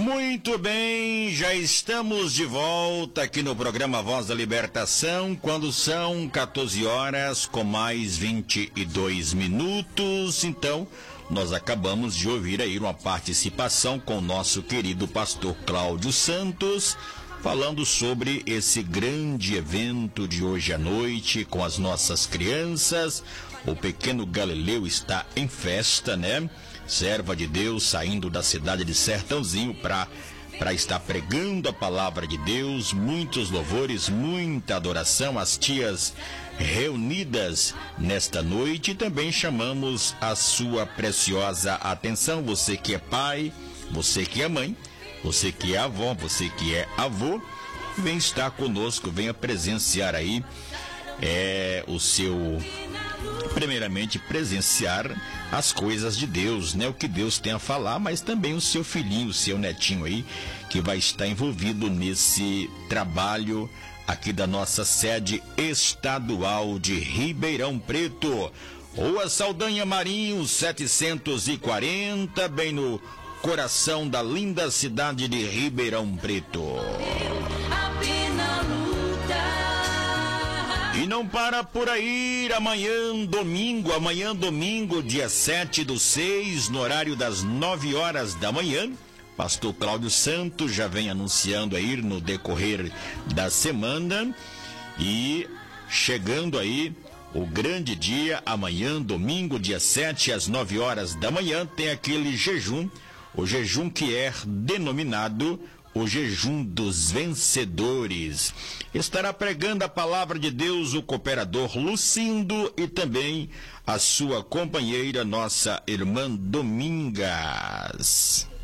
Muito bem, já estamos de volta aqui no programa Voz da Libertação, quando são 14 horas com mais 22 minutos. Então, nós acabamos de ouvir aí uma participação com o nosso querido pastor Cláudio Santos, falando sobre esse grande evento de hoje à noite com as nossas crianças. O pequeno Galileu está em festa, né? Serva de Deus saindo da cidade de Sertãozinho para estar pregando a palavra de Deus, muitos louvores, muita adoração, as tias reunidas nesta noite. E também chamamos a sua preciosa atenção, você que é pai, você que é mãe, você que é avó, você que é avô, vem estar conosco, venha presenciar aí primeiramente presenciar as coisas de Deus, né? O que Deus tem a falar, mas também o seu filhinho, o seu netinho aí, que vai estar envolvido nesse trabalho aqui da nossa sede estadual de Ribeirão Preto. Rua Saldanha Marinho, 740, bem no coração da linda cidade de Ribeirão Preto. E não para por aí, amanhã domingo, dia 7/6, no horário das 9 horas da manhã, pastor Cláudio Santos já vem anunciando aí no decorrer da semana, e chegando aí o grande dia, amanhã, domingo, dia 7, às 9 horas da manhã, tem aquele jejum, o jejum que é denominado o jejum dos vencedores. Estará pregando a palavra de Deus o cooperador Lucindo e também a sua companheira, nossa irmã Domingas.